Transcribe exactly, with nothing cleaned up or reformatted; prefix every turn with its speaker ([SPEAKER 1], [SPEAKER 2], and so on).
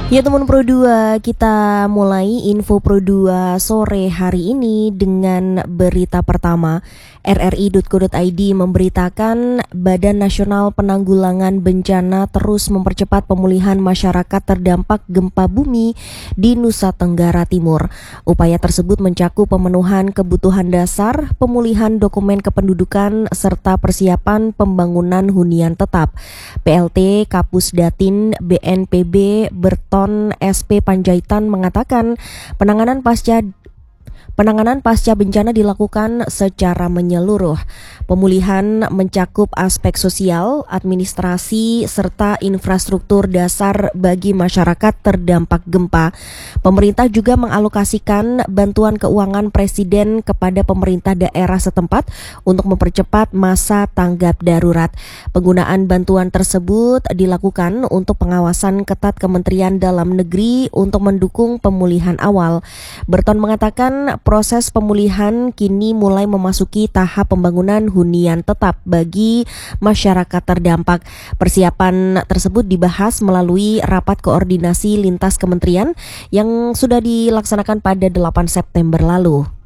[SPEAKER 1] Ya teman Pro dua, kita mulai info Pro dua sore hari ini dengan berita pertama. R R I titik co titik I D memberitakan Badan Nasional Penanggulangan Bencana terus mempercepat pemulihan masyarakat terdampak gempa bumi di Nusa Tenggara Timur. Upaya tersebut mencakup pemenuhan kebutuhan dasar, pemulihan dokumen kependudukan, serta persiapan pembangunan hunian tetap. P L T Kapus Datin B N P B Berton S P Panjaitan mengatakan penanganan pasca Penanganan pasca bencana dilakukan secara menyeluruh. Pemulihan mencakup aspek sosial, administrasi, serta infrastruktur dasar bagi masyarakat terdampak gempa. Pemerintah juga mengalokasikan bantuan keuangan Presiden kepada pemerintah daerah setempat untuk mempercepat masa tanggap darurat. Penggunaan bantuan tersebut dilakukan untuk pengawasan ketat Kementerian Dalam Negeri untuk mendukung pemulihan awal. Berton mengatakan proses pemulihan kini mulai memasuki tahap pembangunan hunian tetap bagi masyarakat terdampak. Persiapan tersebut dibahas melalui rapat koordinasi lintas kementerian yang sudah dilaksanakan pada delapan September lalu.